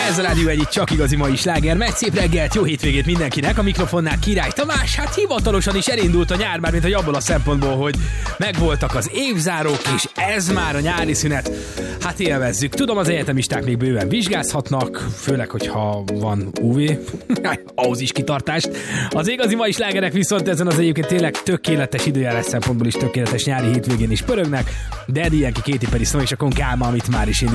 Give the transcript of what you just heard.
Ez a Rádió Egyik csak igazi mai sláger. Megy szép reggelt, jó hétvégét mindenkinek. A mikrofonnál Király Tamás. Hát hivatalosan is elindult a nyár, mármint hogy abból a szempontból, hogy megvoltak az évzárók, és ez már a nyári szünet. Hát élvezzük. Tudom, az egyetemisták még bőven vizsgázhatnak, főleg, hogyha van UV. Ahhoz is kitartást. Az igazi mai slágerek viszont ezen az egyébként tényleg tökéletes időjárás szempontból is tökéletes nyári hétvégén is pörögnek, de ilyen ki Katy Perry Snow és a Konkálma, amit már is indít.